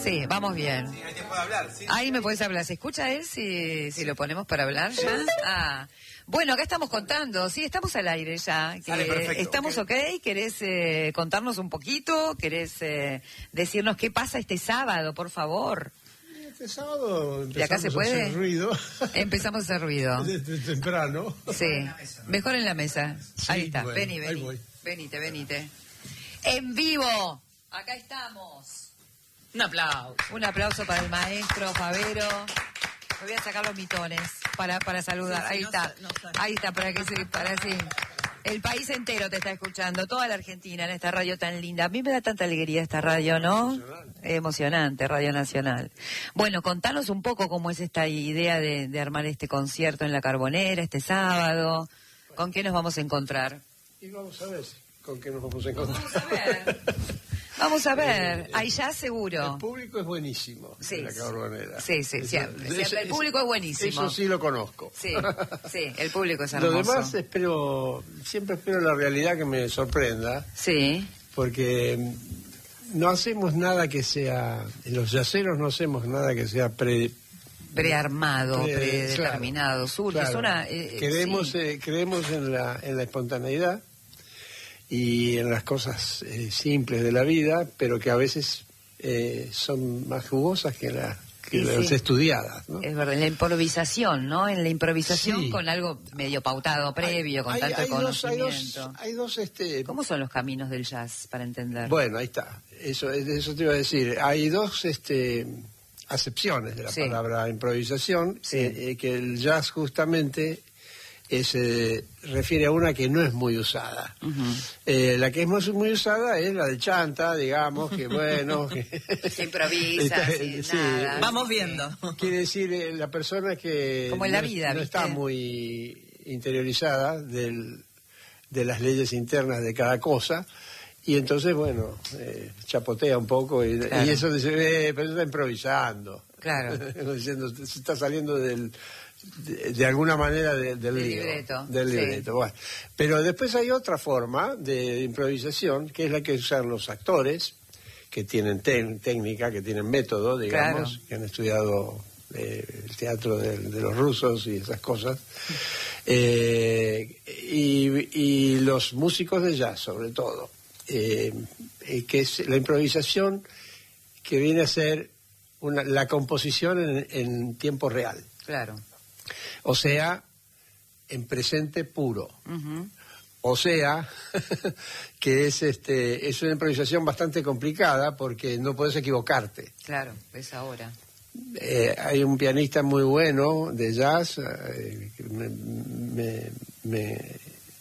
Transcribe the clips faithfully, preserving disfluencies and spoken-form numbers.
Sí, vamos bien. Sí, ahí te puedo hablar. Sí, Ahí sí, me puedes hablar. ¿Se escucha él si, si lo ponemos para hablar ya? Ah. Bueno, acá estamos contando. Sí, estamos al aire ya. Que Vale, perfecto. ¿Estamos ok? ¿Querés eh, contarnos un poquito? ¿Querés eh, decirnos qué pasa este sábado, por favor? Este sábado ¿Y acá se empezamos a puede? hacer ruido. Empezamos a hacer ruido. Desde temprano. Sí, mejor en la mesa. Sí, Ahí está, bueno, vení, ahí vení. voy. Venite, venite. En vivo, acá estamos. Un aplauso. Un aplauso para el maestro Favero. Me voy a sacar los mitones para, para saludar. Sí, sí, Ahí no está, sa- no sa- ahí está, para que se, para sí. El país entero te está escuchando, toda la Argentina en esta radio tan linda. A mí me da tanta alegría esta radio, ¿no? Emocionante, Emocionante Radio Nacional. Bueno, contanos un poco cómo es esta idea de, de armar este concierto en La Carbonera este sábado. ¿Con qué nos vamos a encontrar? Y vamos a ver con qué nos vamos a encontrar. Vamos a ver. Vamos a ver. Ahí ya seguro. El público es buenísimo. Sí, en La Carbonera. sí, sí, Eso- siempre, eso- siempre. El público es buenísimo. Eso sí lo conozco. Sí, sí, el público es Lo hermoso. demás espero, siempre espero la realidad que me sorprenda, Sí, porque mm, no hacemos nada que sea, en los yaceros no hacemos nada que sea pre, prearmado, pre- predeterminado. claro, Surge, claro. es una... eh, creemos, sí. eh, creemos en la, en la espontaneidad y en las cosas eh, simples de la vida, pero que a veces eh, son más jugosas que, la, que Sí, las sí. estudiadas, ¿no? Es verdad, en la improvisación, ¿no? En la improvisación Sí. con algo medio pautado previo, con Hay- tanto hay dos, hay conocimiento. dos, hay dos, este, ¿Cómo son los caminos del jazz, para entender? bueno, ahí está. Eso, eso te iba a decir. Hay dos, este, acepciones de la Sí. palabra improvisación, Sí. eh, eh, que el jazz justamente eh, se refiere a una que no es muy usada. Ujú. Eh, la que es muy, muy usada es la del chanta, digamos, que bueno... que Se improvisa, Está- sin sí, nada. Vamos viendo. Quiere decir, eh, la persona que Como en la no, vida, no ¿viste? está muy interiorizada del, de las leyes internas de cada cosa, y entonces, bueno, eh, chapotea un poco, y, Claro. y eso dice, eh, pero está improvisando. Claro. Como diciendo, se está saliendo del... De, de alguna manera de- del, Del lío, libreto, del sí. libreto. Bueno, pero después hay otra forma de improvisación, que es la que usan los actores, que tienen te- técnica, que tienen método, digamos, Claro. que han estudiado eh, el teatro de, de los rusos y esas cosas, eh, y, y los músicos de jazz, sobre todo, eh, eh, que es la improvisación que viene a ser una, la composición en, en tiempo real. Claro. O sea, en presente puro. Ujú. O sea, que es este es una improvisación bastante complicada porque no puedes equivocarte. Claro, es ahora. Eh, hay un pianista muy bueno de jazz, eh, que me, me, me,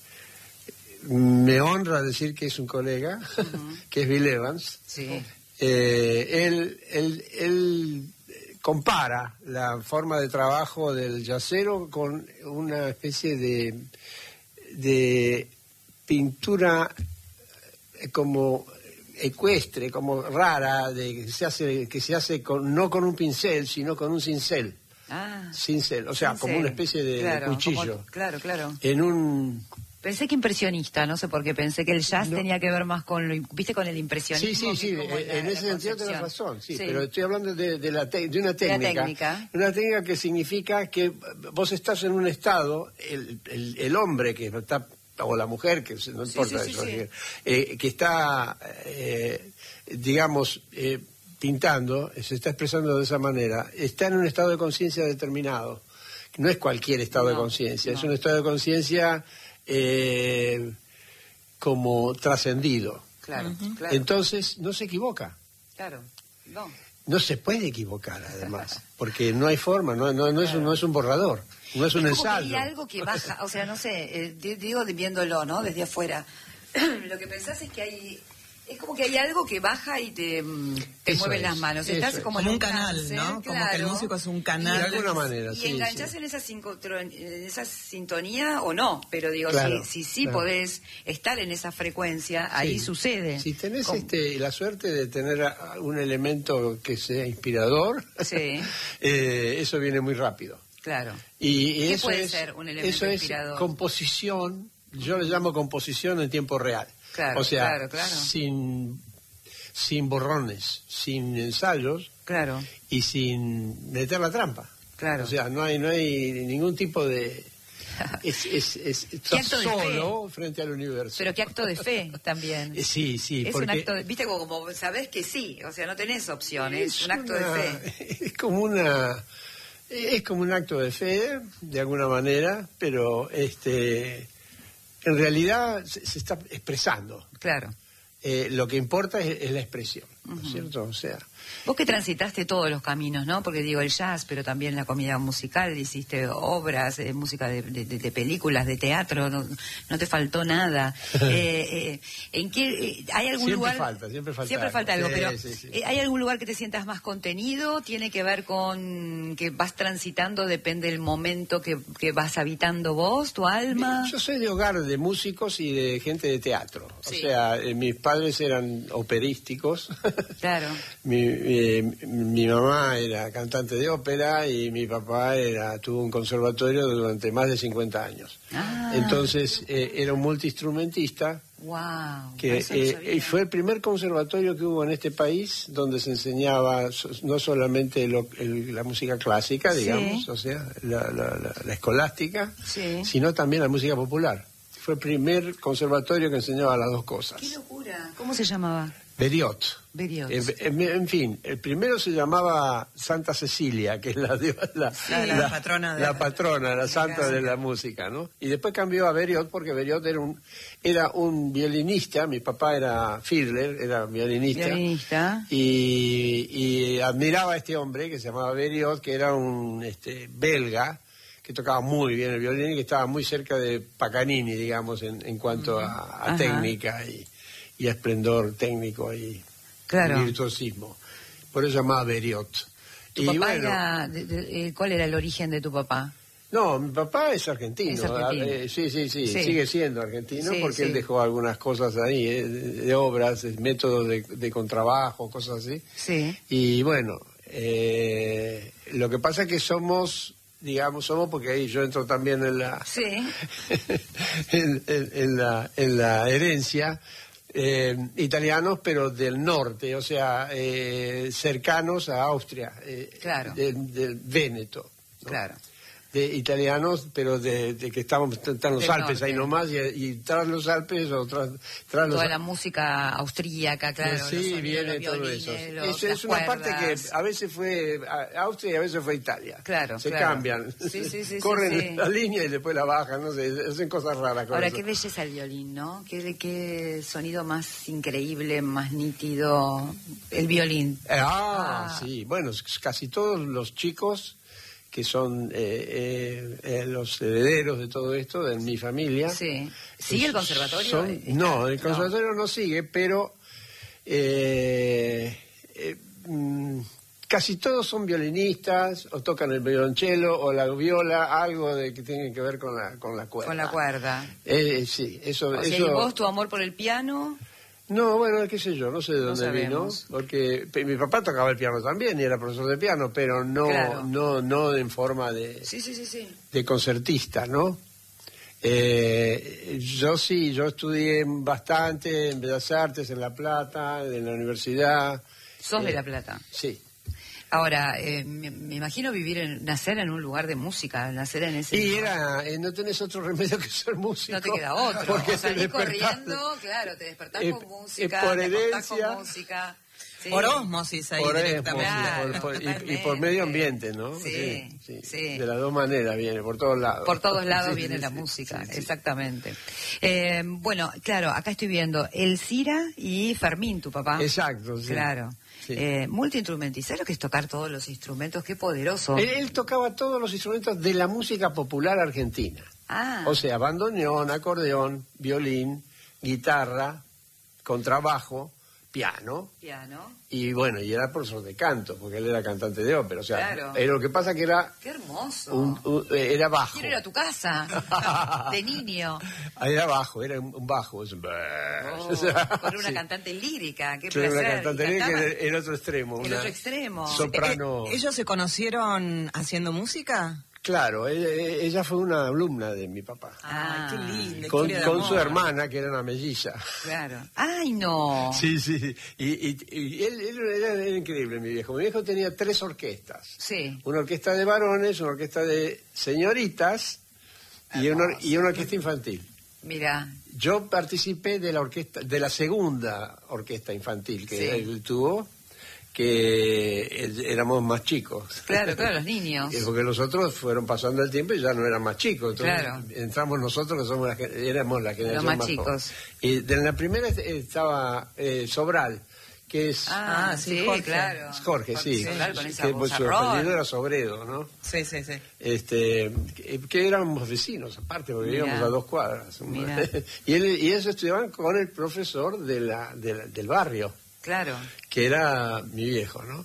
me honra decir que es un colega, Ujú. que es Bill Evans. Sí. Eh, él, él, él compara la forma de trabajo del jazzero con una especie de, de pintura eh, como ecuestre, como rara, de que se hace, que se hace con, no con un pincel, sino con un cincel. Ah, Cincel, o sea, cincel. como una especie de, de Claro, cuchillo. como- claro, claro. En un... Pensé que impresionista, no sé por qué, pensé que el jazz No. tenía que ver más con lo, viste, con el impresionismo. Sí, sí, que sí, es como en la- en la ese sentido concepción. tienes razón, sí, Sí. pero estoy hablando de, de, la te- de una De la técnica. técnica. Una técnica que significa que vos estás en un estado, el, el, el hombre que está, o la mujer, que no Sí, importa sí, sí, eso, sí. eh, que está, eh, digamos, eh, pintando, se está expresando de esa manera, está en un estado de conciencia determinado. No es cualquier estado de No, conciencia, es no. un estado de conciencia eh, como trascendido. Claro, claro. Entonces no se equivoca, Claro, no. no se puede equivocar además, porque no hay forma, no, no, no, es, un, no es un borrador, no es un Es como que ensayo. hay algo que baja, o sea, no sé, eh, di- digo de- viéndolo, ¿no? Desde afuera. Lo que pensás es que hay, es como que hay algo que baja y te, mm, te Eso mueve es, las manos. eso Estás es. como, Como en un canal, trance, ¿no? Como que el claro. músico es un Y canal. De alguna enganchás- manera, Y sí, enganchás sí. en esa, sincotro- en esa sintonía o no, pero digo, Claro, si, si sí claro. podés estar en esa frecuencia, ahí Sí. sucede. Si tenés Con- este, la suerte de tener a- un elemento que sea inspirador, Sí. eh, eso viene muy rápido. Claro. Y, y ¿Qué eso puede es, ser un elemento eso es inspirador? composición, yo le llamo composición en tiempo real. Claro, o sea, claro, claro. sin sin borrones, sin ensayos, claro, y sin meter la trampa. Claro. O sea, no hay no hay ningún tipo de... Es, es, es, estás solo frente al universo. Pero qué acto de fe también. Sí, sí. Es porque un acto de... Viste, como, como sabés que sí, o sea, no tenés opciones, es un acto una, de fe. Es como una... Es como un acto de fe, de alguna manera, pero este en realidad se, se está expresando. Claro. Eh, lo que importa es, es la expresión, ¿no es Uh-huh. cierto? O sea... Vos que transitaste todos los caminos, ¿no? Porque digo el jazz, pero también la comedia musical, hiciste obras, eh, música de, de, de películas, de teatro, no, no te faltó nada. eh, eh, ¿En qué eh, hay algún siempre lugar? Falta, siempre falta. Siempre algo. falta algo, Sí, pero sí, sí. eh, ¿hay algún lugar que te sientas más contenido? ¿Tiene que ver con que vas transitando, depende del momento que, que vas habitando vos, tu alma? Yo soy de hogar de músicos y de gente de teatro. Sí. O sea, eh, mis padres eran operísticos. Claro. mi, mi, mi mamá era cantante de ópera y mi papá era tuvo un conservatorio durante más de cincuenta años. Ah. Entonces eh, era un multiinstrumentista. Wow. Que eh, y fue el primer conservatorio que hubo en este país donde se enseñaba so, no solamente lo, el, la música clásica, digamos, sí. o sea, la, la, la, la escolástica, sí. sino también la música popular. Fue el primer conservatorio que enseñaba las dos cosas. ¡Qué locura! ¿Cómo se llamaba? Beriot. Beriot. En, en, en fin, el primero se llamaba Santa Cecilia, que es la, la, sí, la, la patrona, de la, la, patrona, la de santa la de la música, ¿no? Y después cambió a Beriot porque Beriot era un era un violinista. Mi papá era fiddler, era violinista. Violinista. Y, y admiraba a este hombre que se llamaba Beriot, que era un este, belga, que tocaba muy bien el violín y que estaba muy cerca de Paganini, digamos, en, en cuanto a, a técnica y, y a esplendor técnico y, claro. y virtuosismo. Por eso se llamaba Beriot. ¿Tu y papá bueno, era, de, de, eh, cuál era el origen de tu papá? No, mi papá es argentino. Es argentino. Eh, sí, sí, sí, sí, sigue siendo argentino sí, porque sí. él dejó algunas cosas ahí, eh, de, de obras, de métodos de, de contrabajo, cosas así. Sí. Y bueno, eh, lo que pasa es que somos... digamos, somos, porque ahí yo entro también en la sí. en, en, en la en la herencia, eh, italianos, pero del norte, o sea, eh, cercanos a Austria, eh, claro. del, del Véneto, ¿no? Claro. De italianos, pero de, de que estamos están los del Alpes norte. ahí nomás, y, y tras los Alpes o tras, tras los Toda la música austríaca, claro. sí, los sonidos, viene los todo violines, eso. los, Eso es una cuerdas. parte que a veces fue Austria y a veces fue Italia. Claro, Se claro. cambian. Sí, sí, sí, Corren sí, sí. la línea y después la bajan, no sé, hacen cosas raras con Ahora, eso. qué belleza el violín, ¿no? Qué, qué sonido más increíble, más nítido. El violín. Ah, Ah. sí. Bueno, casi todos los chicos que son eh, eh, eh, los herederos de todo esto, de mi familia. Sí. ¿Sigue el conservatorio? Son- Está- no, el conservatorio no, no sigue, pero eh, eh, mm, casi todos son violinistas, o tocan el violonchelo, o la viola, algo de que tiene que ver con la, con la cuerda. Con la cuerda. Eh, sí, eso... O sea, eso... ¿y vos, tu amor por el piano? No, bueno, qué sé yo, no sé de No dónde vino, sabemos. porque pe- mi papá tocaba el piano también y era profesor de piano, pero no Claro. no no en forma de, Sí, sí, sí, sí. de concertista, ¿no? Eh, yo sí, yo estudié bastante en Bellas Artes, en La Plata, en la universidad. Sos de Eh, La Plata. Sí. Ahora, eh, me, me imagino vivir, en, nacer en un lugar de música, nacer en ese Y lugar. era, eh, no tenés otro remedio que ser músico. No te queda otro. Porque O salís te despertás- corriendo, claro, te despertás Eh, con eh, música, por te acostás herencia. con música. Sí. Por ósmosis ahí Por, eh, directamente. Claro, por- por- y- y, totalmente. por medio ambiente, ¿no? Sí, sí. De las dos maneras viene, por todos lados. Por todos lados Sí, viene sí, la sí, música, sí, sí. exactamente. Eh, bueno, claro, acá estoy viendo Elcira y Fermín, tu papá. Exacto, sí. Claro. Sí. Eh, multiinstrumentista, ¿sabes lo que es tocar todos los instrumentos? Qué poderoso. Él, él tocaba todos los instrumentos de la música popular argentina. Ah, O sea, bandoneón, acordeón, violín, guitarra, contrabajo, piano. piano. Y bueno, y era profesor de canto, porque él era cantante de ópera. O sea, Claro. eh, lo que pasa que era, Qué hermoso. un- un- eh, era bajo. Quiero ir a tu casa, de niño. Ah, era bajo, era un un bajo. Es un... Oh, o sea, con una sí. cantante lírica, qué Era placer. una cantante ¿Y lírica que cantaba? era el otro extremo. El una otro extremo. Soprano. Eh, ¿Ellos se conocieron haciendo música? Claro, ella, ella fue una alumna de mi papá. Ah, qué linda. Con, historia de con amor. su hermana, que era una melliza. Claro. ¡Ay, no! Sí, sí. Y, y, y él, él era, era increíble, mi viejo. Mi viejo tenía tres orquestas. Sí. Una orquesta de varones, una orquesta de señoritas y una, y una orquesta infantil. Mira. Yo participé de la orquesta, de la segunda orquesta infantil que Sí. él tuvo, que él- éramos más chicos. Claro, claro, los niños. Eh, Porque los otros fueron pasando el tiempo y ya no eran más chicos. Entonces, Claro. entramos nosotros, que somos la, gen- éramos la generación más más chicos. joven. Y de la primera est- estaba eh, Sobral, que es Ah, Ah, sí, sí, Jorge. claro. Jorge, sí. Claro, con esa que voz su arrón. apellido era Sobredo, ¿no? Sí, sí, sí. Este, que, que éramos vecinos, aparte, porque Mirá. vivíamos a dos cuadras. Mirá. y, él, y ellos estudiaban con el profesor de la, de la- del barrio, Claro. que era mi viejo, ¿no?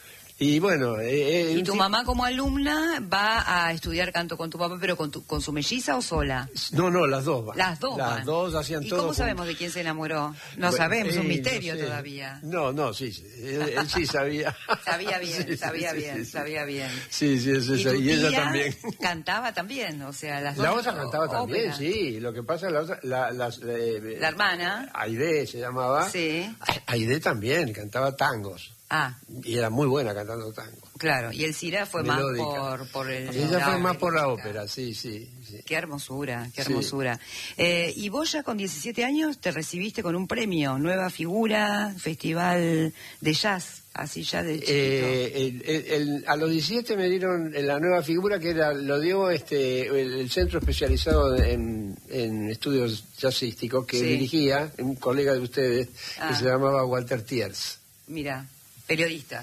Y bueno... eh, eh, ¿Y un tu ti- mamá como alumna va a estudiar canto con tu papá, pero con, tu, con su melliza o sola? No, no, las dos van. Las dos Las van. dos hacían ¿Y todo. cómo junto. sabemos de quién se enamoró? No Bueno, sabemos, es un eh, misterio no sé. todavía. No, no, sí, sí, él, él sí sabía. Sabía bien, Sí, sí, sabía sí, bien, sí, sí. sabía bien. Sí, sí, es ¿Y, esa, tu y ella tía también. cantaba también? O sea, las dos. La otra cantaba ópera. también, sí. Lo que pasa, la otra, la, las, eh, La hermana. Aide se llamaba. Sí. A- Aide también cantaba tangos. Ah, Y era muy buena cantando tango. claro. Y Elcira fue Melódica. más por, por el... Ella la fue más por la ópera. ópera, sí, sí. sí. Qué hermosura, qué Sí. hermosura. Eh, y vos ya con diecisiete años te recibiste con un premio, Nueva Figura, Festival de Jazz, así ya de chiquito. Eh, el- el- el- a los diecisiete me dieron la nueva figura que era lo dio este el, el centro especializado en, en estudios jazzísticos que Sí. dirigía un colega de ustedes Ah. que se llamaba Walter Thiers. Mira, periodista.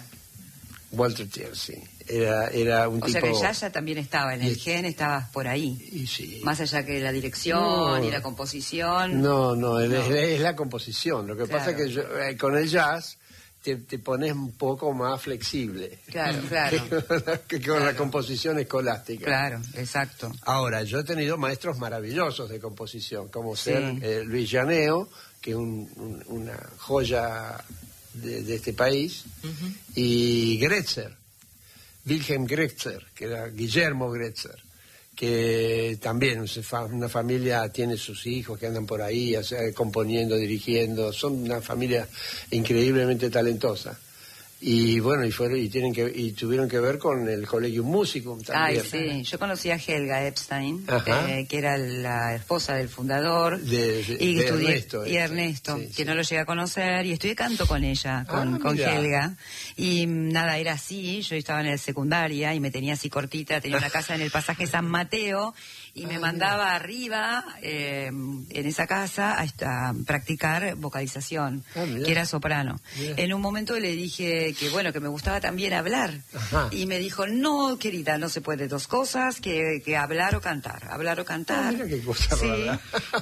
Walter Thiers, sí. Era, era un O tipo... sea que el jazz ya también estaba, en el Y- gen estabas por ahí. Y sí. Más allá que la dirección No. y la composición. No, no, es, No. es la composición. Lo que Claro. pasa es que yo, eh, con el jazz te, te pones un poco más flexible. Claro, claro. que con la, que con la Claro. composición escolástica. Claro, exacto. Ahora, yo he tenido maestros maravillosos de composición, como Sí. ser eh, Luis Llaneo, que es un- un- una joya de, de este país, y Gretzer, Wilhelm Gretzer, que era Guillermo Gretzer, que también es fa- una familia, tiene sus hijos que andan por ahí, o sea, componiendo, dirigiendo, son una familia increíblemente talentosa. Y bueno, y fueron y tienen que y tuvieron que ver con el Collegium Musicum Ay, también. sí, yo conocí a Helga Epstein, Ajá. eh, que era la esposa del fundador, De- de- y, de estudié- Ernesto, y este, Ernesto, sí, que sí. no lo llegué a conocer, y estudié canto con ella, con, Ah, con mirá. Helga, y mm, nada, era así, yo estaba en la secundaria y me tenía así cortita, tenía una casa en el pasaje San Mateo, y me Ah, mandaba arriba, eh, en esa casa, a, est- a practicar vocalización, Ah, mirá. que era soprano. Mirá. En un momento le dije que bueno, que me gustaba también hablar, Ajá. y me dijo, no, querida, no se puede dos cosas, que, que hablar o cantar, hablar o cantar. Ah, mira qué cosa Sí, rara.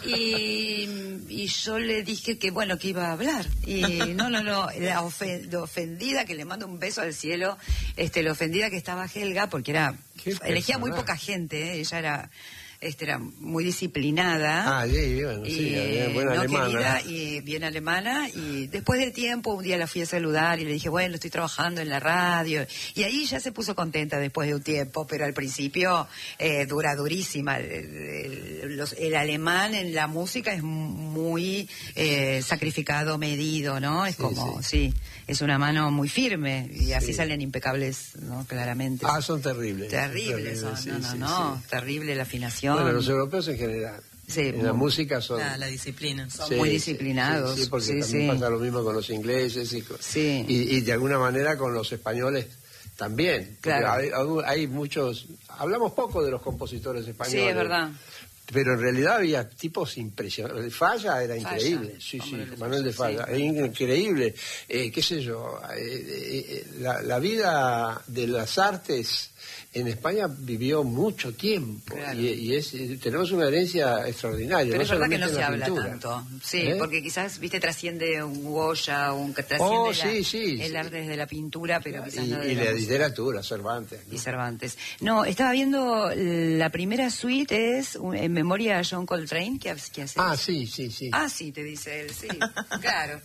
y, y yo le dije que bueno, que iba a hablar. Y no, no, no, la ofe- lo ofendida, que le mando un beso al cielo, este, lo ofendida que estaba Helga, porque era, Qué elegía muy personaje. poca gente, ¿eh? Ella era, este, era muy disciplinada. Ah, sí, bueno, sí, Y, eh, buena no alemana. querida y bien alemana, y después del tiempo un día la fui a saludar y le dije, bueno, estoy trabajando en la radio, y ahí ya se puso contenta después de un tiempo, pero al principio eh, dura, durísima. El, el- los- el alemán en la música es muy eh, sacrificado, medido, ¿no? Es Sí, como, sí. es una mano muy firme, y así Sí. salen impecables, ¿no? Claramente. Ah, son terribles. Terribles son, sí, no, no, sí, no, sí. terrible la afinación. Bueno, los europeos en general. Sí, en la muy- música son... La, la disciplina. Son Sí, muy sí, disciplinados. Sí, sí, porque Sí, también sí. pasa lo mismo con los ingleses y, con- Sí. y, y de alguna manera con los españoles también. Porque Claro. hay, hay muchos... Hablamos poco de los compositores españoles. Sí, es verdad. Pero en realidad había tipos impresionantes. Falla era Falla, increíble, sí, sí, Manuel de Manuel de Falla, Falla, sí. era increíble. Eh, qué sé yo, eh, eh, eh, la, la vida de las artes en España vivió mucho tiempo. Claro. y, y es, eh, tenemos una herencia extraordinaria. Pero no es verdad que no solamente se en la habla pintura. tanto. Sí, ¿Eh? porque quizás, viste, trasciende un Goya, un que trasciende Oh, la- sí, sí, el sí. arte desde la pintura, pero quizás Y, no de y la la música. literatura, Cervantes. ¿no? Y Cervantes. No, estaba viendo la primera suite, es un- en memoria a John Coltrane, que, que hace. Ah, sí, sí, sí. Ah, sí, te dice él, sí. Claro.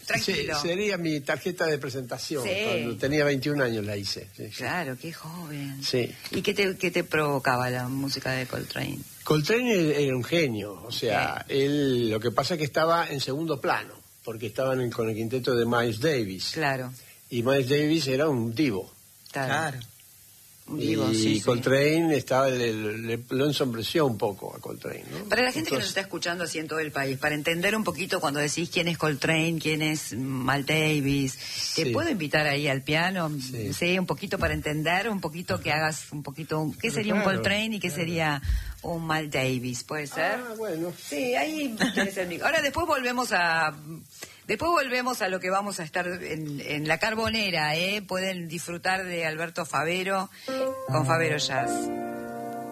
tranquilo. Sí, sería mi tarjeta de presentación. Sí. Cuando tenía veintiún años la hice. Sí, sí. Claro, qué joven. Sí. ¿Y qué te, qué te provocaba la música de Coltrane? Coltrane era un genio, o sea, sí. él lo que pasa es que estaba en segundo plano, porque estaban en, con el quinteto de Miles Davis. Claro. Y Miles Davis era un divo. Claro. claro. Un y divo, sí, Coltrane sí. estaba, le, le, lo ensombreció un poco a Coltrane, ¿no? Para la gente Entonces, que nos está escuchando así en todo el país, para entender un poquito cuando decís quién es Coltrane, quién es Miles Davis, ¿te sí. puedo invitar ahí al piano? Sí. Sí, un poquito para entender, un poquito que hagas un poquito, ¿qué sería claro, un Coltrane y qué claro. sería un Miles Davis? ¿Puede ser? Ah, bueno. Sí, ahí tenés el micro. Ahora después volvemos a... Después volvemos a lo que vamos a estar en, en la Carbonera, ¿eh? Pueden disfrutar de Alberto Favero con Favero Jazz.